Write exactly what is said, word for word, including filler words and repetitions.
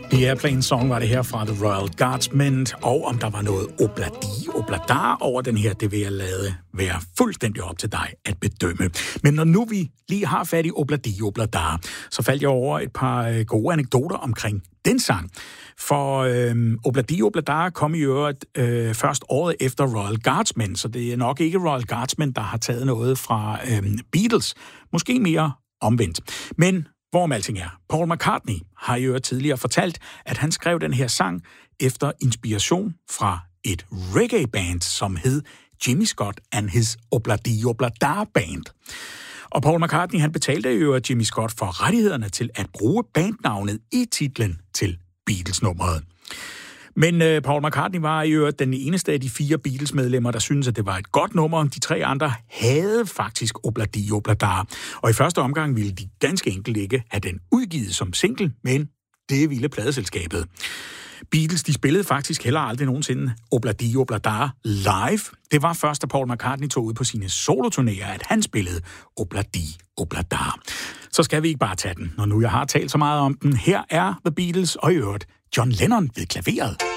The Airplane Song var det her fra The Royal Guardsmen, og om der var noget obladi obladar over den her, det vil jeg lade være fuldstændig op til dig at bedømme. Men når nu vi lige har fat i obladi obladar, så faldt jeg over et par gode anekdoter omkring den sang. For øhm, obladi obladar kom i øvrigt øh, først året efter Royal Guardsmen, så det er nok ikke Royal Guardsmen, der har taget noget fra øhm, Beatles. Måske mere omvendt. Men hvorom alting er, Paul McCartney har jo tidligere fortalt, at han skrev den her sang efter inspiration fra et reggae-band, som hed Jimmy Scott and his Obladi Obladar Band. Og Paul McCartney han betalte jo Jimmy Scott for rettighederne til at bruge bandnavnet i titlen til Beatles-nummeret. Men øh, Paul McCartney var jo den eneste af de fire Beatles-medlemmer, der syntes, at det var et godt nummer. De tre andre havde faktisk Obladi Obladar. Og i første omgang ville de ganske enkelt ikke have den udgivet som single, men det ville pladeselskabet. Beatles, de spillede faktisk heller aldrig nogensinde Obladi Obladar live. Det var først, da Paul McCartney tog ud på sine soloturnéer, at han spillede Obladi Obladar. Så skal vi ikke bare tage den, når nu jeg har talt så meget om den. Her er The Beatles og i øvrigt John Lennon ved klaveret.